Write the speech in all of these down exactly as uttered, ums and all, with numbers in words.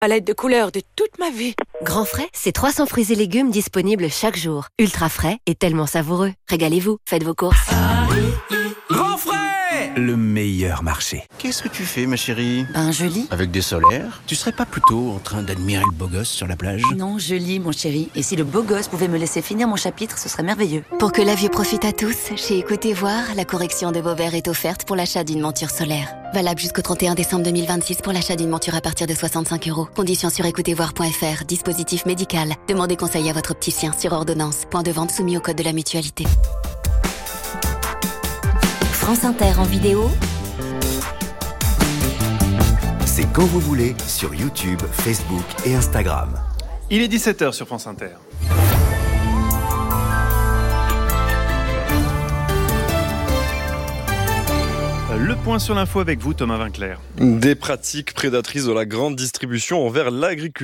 Palette de couleurs de toute ma vie. Grand Frais, c'est trois cents fruits et légumes disponibles chaque jour. Ultra frais et tellement savoureux. Régalez-vous, faites vos courses. Grand Frais, le meilleur marché. Qu'est-ce que tu fais, ma chérie? Ben, je lis. Avec des solaires? Tu serais pas plutôt en train d'admirer le beau gosse sur la plage? Non, je lis, mon chéri. Et si le beau gosse pouvait me laisser finir mon chapitre, ce serait merveilleux. Pour que la vue profite à tous, chez Écoutez Voir, la correction de vos verres est offerte pour l'achat d'une monture solaire. Valable jusqu'au trente et un décembre deux mille vingt-six pour l'achat d'une monture à partir de soixante-cinq euros. Conditions sur écoutez voir point f r. Dispositif médical. Demandez conseil à votre opticien sur ordonnance. Point de vente soumis au code de la mutualité. France Inter en vidéo. C'est quand vous voulez sur YouTube, Facebook et Instagram. Il est dix-sept heures sur France Inter. Le point sur l'info avec vous, Thomas Vinclair. Des pratiques prédatrices de la grande distribution envers l'agriculture.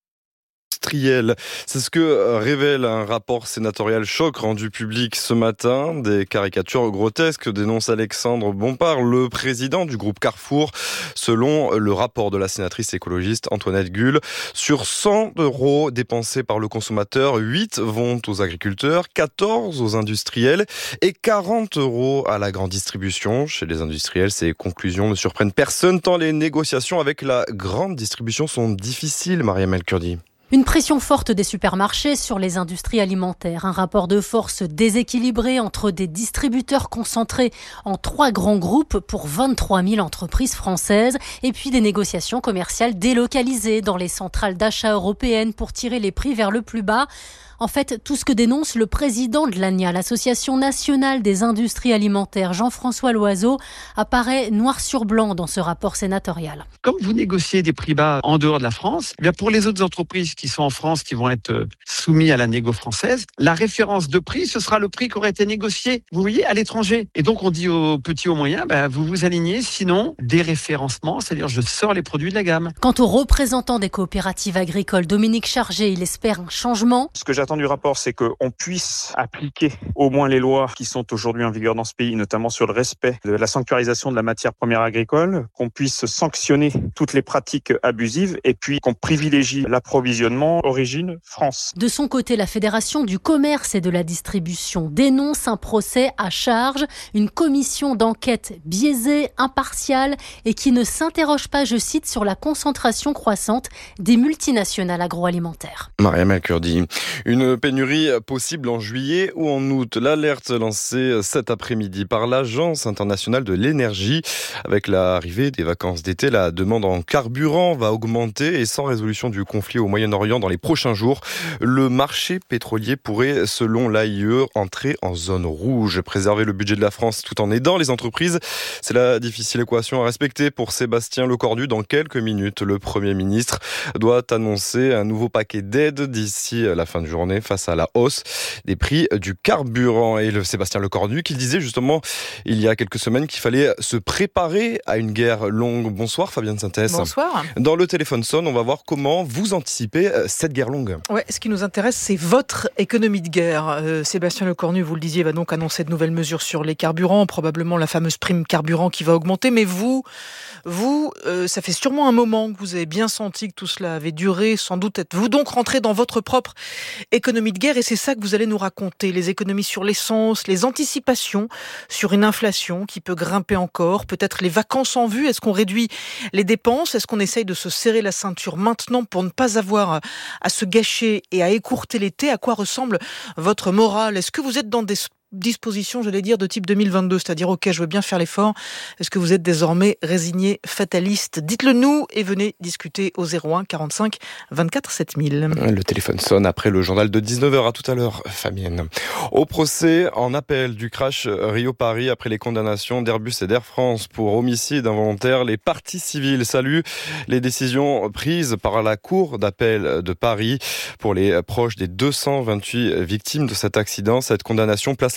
C'est ce que révèle un rapport sénatorial choc rendu public ce matin. Des caricatures grotesques dénonce Alexandre Bompard, le président du groupe Carrefour. Selon le rapport de la sénatrice écologiste Antoinette Gull, sur cent euros dépensés par le consommateur, huit vont aux agriculteurs, quatorze aux industriels et quarante euros à la grande distribution. Chez les industriels, ces conclusions ne surprennent personne tant les négociations avec la grande distribution sont difficiles, Mariam El Kurdi. Une pression forte des supermarchés sur les industries alimentaires. Un rapport de force déséquilibré entre des distributeurs concentrés en trois grands groupes pour vingt-trois mille entreprises françaises. Et puis des négociations commerciales délocalisées dans les centrales d'achat européennes pour tirer les prix vers le plus bas. En fait, tout ce que dénonce le président de l'A N I A, l'Association nationale des industries alimentaires, Jean-François Loiseau, apparaît noir sur blanc dans ce rapport sénatorial. Comme vous négociez des prix bas en dehors de la France, eh bien pour les autres entreprises qui sont en France, qui vont être soumises à la négo française, la référence de prix, ce sera le prix qui aurait été négocié, vous voyez, à l'étranger. Et donc on dit aux petits, aux moyens, ben, vous vous alignez, sinon déréférencement, c'est-à-dire je sors les produits de la gamme. Quant au représentant des coopératives agricoles, Dominique Chargé, il espère un changement. Ce que j'attends du rapport, c'est qu'on puisse appliquer au moins les lois qui sont aujourd'hui en vigueur dans ce pays, notamment sur le respect de la sanctuarisation de la matière première agricole, qu'on puisse sanctionner toutes les pratiques abusives et puis qu'on privilégie l'approvisionnement origine France. De son côté, la Fédération du commerce et de la distribution dénonce un procès à charge, une commission d'enquête biaisée, impartiale et qui ne s'interroge pas, je cite, sur la concentration croissante des multinationales agroalimentaires. Mariam El Kurdi. Une pénurie possible en juillet ou en août. L'alerte lancée cet après-midi par l'Agence internationale de l'énergie. Avec l'arrivée des vacances d'été, la demande en carburant va augmenter et sans résolution du conflit au Moyen-Orient dans les prochains jours, le marché pétrolier pourrait, selon l'A I E, entrer en zone rouge. Préserver le budget de la France tout en aidant les entreprises, c'est la difficile équation à respecter pour Sébastien Lecornu. Dans quelques minutes, le Premier ministre doit annoncer un nouveau paquet d'aides d'ici la fin de journée face à la hausse des prix du carburant. Et le Sébastien Lecornu qui disait justement il y a quelques semaines qu'il fallait se préparer à une guerre longue. Bonsoir Fabienne Synthèse. Bonsoir. Dans le téléphone sonne, on va voir comment vous anticipez cette guerre longue. Ouais, ce qui nous intéresse, c'est votre économie de guerre. Euh, Sébastien Lecornu, vous le disiez, va donc annoncer de nouvelles mesures sur les carburants, probablement la fameuse prime carburant qui va augmenter. Mais vous, vous, euh, ça fait sûrement un moment que vous avez bien senti que tout cela avait duré. Sans doute êtes-vous donc rentré dans votre propre économie de guerre et c'est ça que vous allez nous raconter. Les économies sur l'essence, les anticipations sur une inflation qui peut grimper encore, peut-être les vacances en vue. Est-ce qu'on réduit les dépenses? Est-ce qu'on essaye de se serrer la ceinture maintenant pour ne pas avoir à se gâcher et à écourter l'été? À quoi ressemble votre morale? Est-ce que vous êtes dans des disposition, j'allais dire, de type deux mille vingt-deux, c'est-à-dire, ok, je veux bien faire l'effort. Est-ce que vous êtes désormais résigné, fataliste? Dites-le nous et venez discuter au zéro un quarante-cinq vingt-quatre sept mille. Le téléphone sonne après le journal de dix-neuf heures. À tout à l'heure, Fabienne. Au procès en appel du crash Rio-Paris après les condamnations d'Airbus et d'Air France pour homicide involontaire, les parties civiles saluent les décisions prises par la Cour d'appel de Paris pour les proches des deux cent vingt-huit victimes de cet accident. Cette condamnation place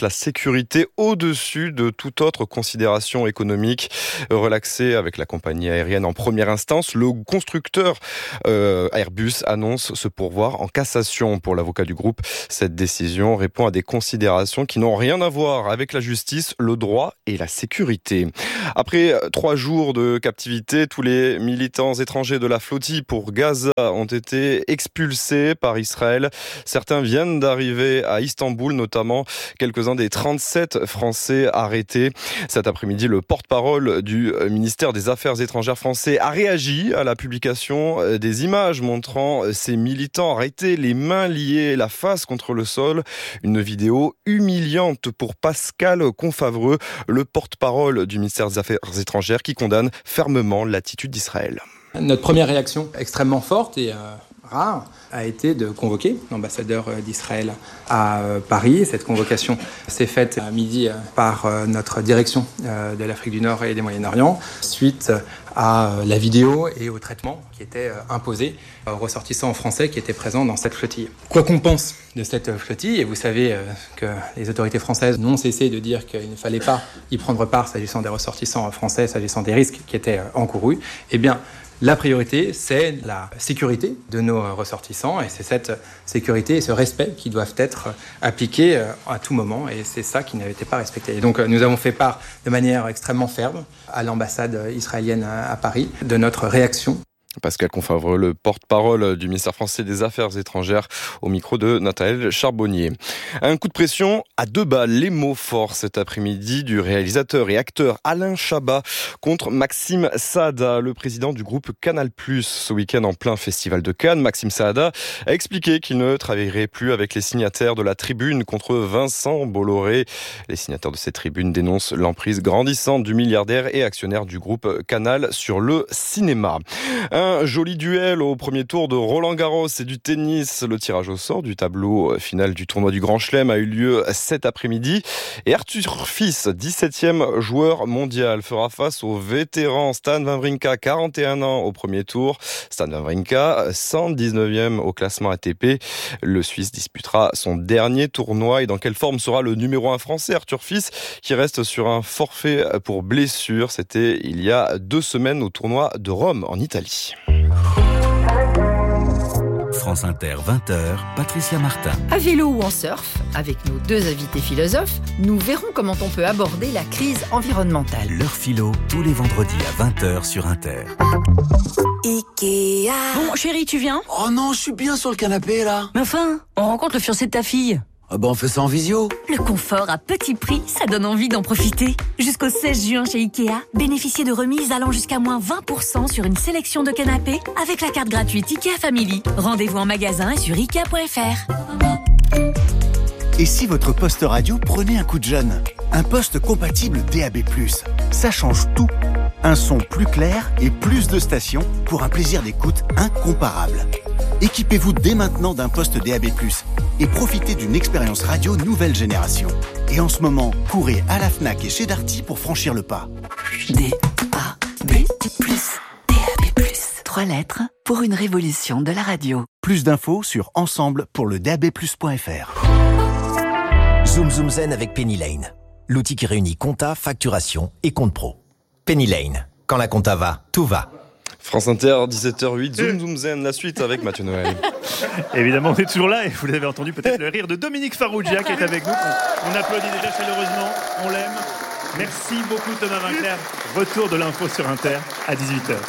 la sécurité au-dessus de toute autre considération économique. Relaxé avec la compagnie aérienne en première instance, le constructeur euh, Airbus annonce se pourvoir en cassation. Pour l'avocat du groupe, cette décision répond à des considérations qui n'ont rien à voir avec la justice, le droit et la sécurité. Après trois jours de captivité, tous les militants étrangers de la flottille pour Gaza ont été expulsés par Israël. Certains viennent d'arriver à Istanbul, notamment quelques-uns des trente-sept Français arrêtés. Cet après-midi, le porte-parole du ministère des Affaires étrangères français a réagi à la publication des images montrant ces militants arrêtés, les mains liées, la face contre le sol. Une vidéo humiliante pour Pascal Confavreux, le porte-parole du ministère des Affaires étrangères, qui condamne fermement l'attitude d'Israël. Notre première réaction extrêmement forte et euh, rare a été de convoquer l'ambassadeur d'Israël à euh, Paris. Cette convocation s'est faite à midi euh, par euh, notre direction euh, de l'Afrique du Nord et du Moyen-Orient suite à euh, la vidéo et au traitement qui était euh, imposé aux ressortissants français qui étaient présents dans cette flottille. Quoi qu'on pense de cette flottille, et vous savez euh, que les autorités françaises n'ont cessé de dire qu'il ne fallait pas y prendre part s'agissant des ressortissants français, s'agissant des risques qui étaient euh, encourus, eh bien, la priorité, c'est la sécurité de nos ressortissants et c'est cette sécurité et ce respect qui doivent être appliqués à tout moment et c'est ça qui n'avait été pas respecté. Et donc nous avons fait part de manière extrêmement ferme à l'ambassade israélienne à Paris de notre réaction. Pascal Confavreux, le porte-parole du ministère français des Affaires étrangères, au micro de Nathanaël Charbonnier. Un coup de pression à deux balles, les mots forts cet après-midi du réalisateur et acteur Alain Chabat contre Maxime Saada, le président du groupe Canal plus. Ce week-end en plein festival de Cannes, Maxime Saada a expliqué qu'il ne travaillerait plus avec les signataires de la tribune contre Vincent Bolloré. Les signataires de cette tribune dénoncent l'emprise grandissante du milliardaire et actionnaire du groupe Canal sur le cinéma. Un Un joli duel au premier tour de Roland-Garros et du tennis. Le tirage au sort du tableau final du tournoi du Grand Chelem a eu lieu cet après-midi. Et Arthur Fils, dix-septième joueur mondial, fera face au vétéran Stan Wawrinka, quarante et un ans au premier tour. Stan Wawrinka, cent dix-neuvième au classement A T P. Le Suisse disputera son dernier tournoi. Et dans quelle forme sera le numéro un français, Arthur Fils, qui reste sur un forfait pour blessure? C'était il y a deux semaines au tournoi de Rome, en Italie. France Inter, vingt heures, Patricia Martin. À vélo ou en surf, avec nos deux invités philosophes, nous verrons comment on peut aborder la crise environnementale. L'heure philo, tous les vendredis à vingt heures sur Inter. Ikea. Bon, chérie, tu viens? Oh non, je suis bien sur le canapé, là. Mais enfin, on rencontre le fiancé de ta fille. Ah bah on fait ça en visio. Le confort à petit prix, ça donne envie d'en profiter. Jusqu'au seize juin chez Ikea, bénéficiez de remises allant jusqu'à moins vingt pour cent sur une sélection de canapés avec la carte gratuite Ikea Family. Rendez-vous en magasin et sur ikea point f r. Et si votre poste radio prenait un coup de jeune? Un poste compatible D A B plus, ça change tout. Un son plus clair et plus de stations pour un plaisir d'écoute incomparable. Équipez-vous dès maintenant d'un poste D A B plus et profitez d'une expérience radio nouvelle génération. Et en ce moment, courez à la Fnac et chez Darty pour franchir le pas. D A B plus. D A B plus. Trois lettres pour une révolution de la radio. Plus d'infos sur ensemble pour le D A B plus point f r. Zoom Zoom Zen avec Penny Lane. L'outil qui réunit compta, facturation et compte pro. Penny Lane. Quand la compta va, tout va. France Inter, dix-sept heures huit, Zoom Zoom Zen, la suite avec Mathieu Noël. Évidemment, on est toujours là et vous l'avez entendu peut-être le rire de Dominique Farrugia qui est avec nous. On, on applaudit déjà chaleureusement, on l'aime. Merci beaucoup Thomas Vinclair. Retour de l'info sur Inter à dix-huit heures.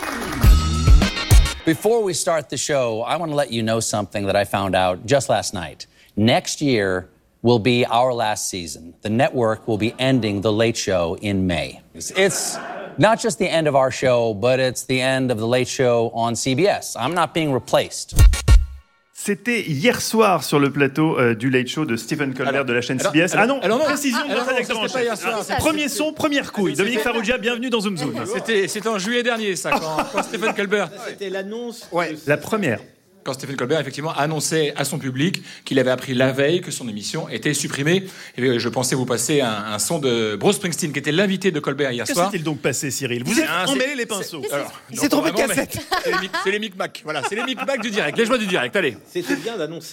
Before we start the show, I want to let you know something that I found out just last night. Next year will be our last season. The network will be ending The Late Show in May. It's not just the end of our show, but it's the end of The Late Show on C B S. I'm not being replaced. C'était hier soir sur le plateau euh, du Late Show de Stephen Colbert alors, de la chaîne alors, C B S. Alors, ah non, alors, non précision ah, de alors, notre rédacteur en chef. Soir, ah, Premier c'était... son, première couille. Dominique Farrugia, bienvenue dans Zoom Zoom. C'était, c'était en juillet dernier, ça, quand, quand Stephen Colbert... C'était l'annonce... Ouais, la première. Quand Stephen Colbert, effectivement, annonçait à son public qu'il avait appris la veille que son émission était supprimée. Et je pensais vous passer un, un son de Bruce Springsteen, qui était l'invité de Colbert hier Qu'est-ce soir. Qu'est-ce s'est-il donc passé, Cyril? Vous êtes emmêlé les pinceaux. C'est, Alors, il s'est trompé de cassette. C'est les, c'est les micmacs. Voilà, c'est les micmacs du direct. Les joies du direct, allez. C'était bien d'annoncer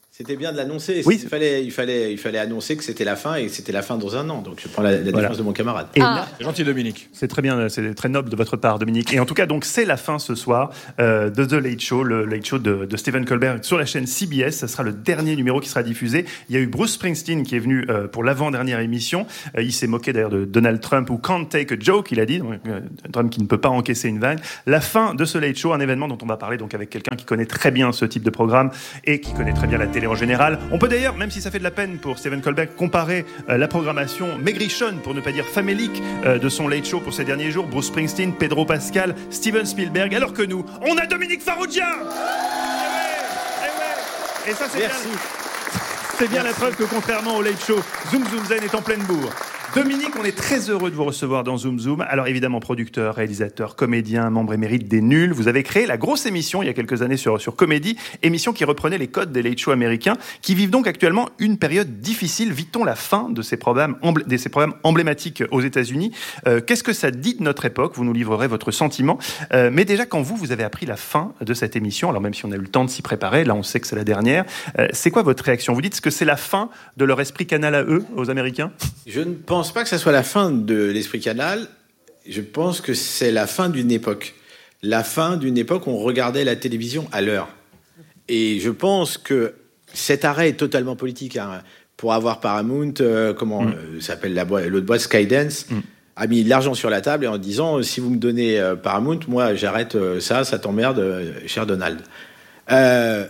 C'était bien de l'annoncer. Oui. Il fallait, il fallait, il fallait annoncer que c'était la fin et que c'était la fin dans un an. Donc je prends la, la Voilà. défense de mon camarade. Et Ah. là, C'est gentil, Dominique. c'est très bien, c'est très noble de votre part, Dominique. Et en tout cas, donc c'est la fin ce soir euh, de The Late Show, le Late Show de, de Stephen Colbert sur la chaîne C B S. Ce sera le dernier numéro qui sera diffusé. Il y a eu Bruce Springsteen qui est venu euh, pour l'avant-dernière émission. Euh, il s'est moqué d'ailleurs de Donald Trump ou can't take a joke, il a dit. Donc, euh, Trump qui ne peut pas encaisser une vanne. La fin de ce Late Show, un événement dont on va parler donc avec quelqu'un qui connaît très bien ce type de programme et qui connaît très bien la télé en général. On peut d'ailleurs, même si ça fait de la peine pour Stephen Colbert, comparer euh, la programmation maigrichonne, pour ne pas dire famélique, euh, de son Late Show pour ces derniers jours. Bruce Springsteen, Pedro Pascal, Steven Spielberg, alors que nous, on a Dominique Farrugia. Eh ouais, eh ouais. Et ça, c'est bien, c'est bien la preuve que contrairement au Late Show, Zoom Zoom Zen est en pleine bourre. Dominique, on est très heureux de vous recevoir dans Zoom Zoom. Alors évidemment, producteur, réalisateur, comédien, membre émérite des Nuls. Vous avez créé la grosse émission il y a quelques années sur, sur Comédie, émission qui reprenait les codes des late shows américains, qui vivent donc actuellement une période difficile. Vit-on la fin de ces programmes, emblé- de ces programmes emblématiques aux États-Unis? euh, Qu'est-ce que ça dit de notre époque? Vous nous livrerez votre sentiment. Euh, mais déjà, quand vous, vous avez appris la fin de cette émission, alors même si on a eu le temps de s'y préparer, là on sait que c'est la dernière, euh, c'est quoi votre réaction? Vous dites que c'est la fin de leur esprit canal à eux, aux Américains? Je ne pense pas que ça soit la fin de l'esprit canal. Je pense que c'est la fin d'une époque. La fin d'une époque où on regardait la télévision à l'heure. Et je pense que cet arrêt est totalement politique. Hein. Pour avoir Paramount, euh, comment mm. euh, s'appelle la boîte, l'autre boîte, Skydance, mm. a mis l'argent sur la table et en disant si vous me donnez euh, Paramount, moi j'arrête euh, ça, ça t'emmerde, euh, cher Donald. Il euh,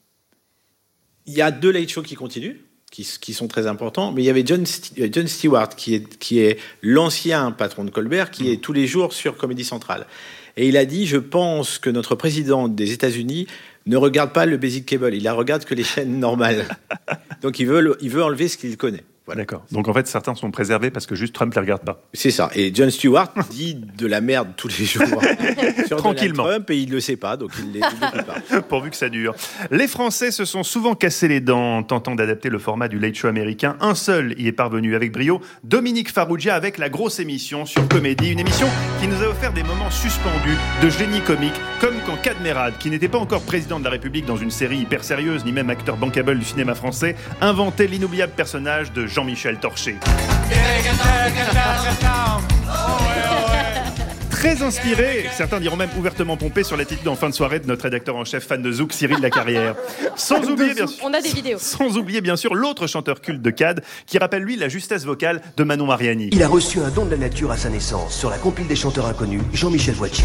y a deux late shows qui continuent. Qui, qui sont très importants, mais il y avait John, St- John Stewart, qui est, qui est l'ancien patron de Colbert, qui est tous les jours sur Comédie Centrale. Et il a dit, je pense que notre président des États-Unis ne regarde pas le basic cable, il ne regarde que les chaînes normales. Donc il veut, il veut enlever ce qu'il connaît. Voilà. D'accord. Donc en fait, certains sont préservés parce que juste Trump ne les regarde pas. C'est ça. Et John Stewart dit de la merde tous les jours sur tranquillement. Donald Trump et il ne le sait pas, donc il ne l'écoute pas. Pourvu que ça dure. Les Français se sont souvent cassés les dents en tentant d'adapter le format du Late Show américain. Un seul y est parvenu avec brio, Dominique Farrugia avec la grosse émission sur Comédie. Une émission qui nous a offert des moments suspendus de génie comique, comme quand Cadmerade, qui n'était pas encore président de la République dans une série hyper sérieuse, ni même acteur bankable du cinéma français, inventait l'inoubliable personnage de Jean-Michel Torché. Très inspiré, certains diront même ouvertement pompé sur l'attitude en fin de soirée de notre rédacteur en chef fan de Zouk, Cyril Lacarrière. Sans oublier bien sûr, on a des vidéos. Sans oublier bien sûr l'autre chanteur culte de Cad, qui rappelle lui la justesse vocale de Manon Mariani. Il a reçu un don de la nature à sa naissance sur la compile des chanteurs inconnus, Jean-Michel Voiture.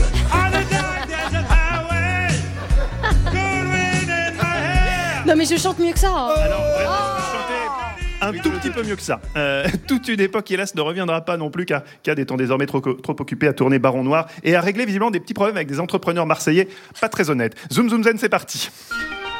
Non mais je chante mieux que ça. Hein. Alors, vraiment, un tout petit peu mieux que ça. Euh, toute une époque, hélas, ne reviendra pas non plus, car Cad étant désormais trop, trop occupé à tourner Baron Noir et à régler visiblement des petits problèmes avec des entrepreneurs marseillais pas très honnêtes. Zoom Zoom Zen, c'est parti.